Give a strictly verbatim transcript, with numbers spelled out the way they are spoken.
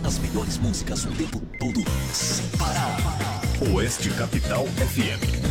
As melhores músicas o tempo todo, sem parar. Oeste Capital F M.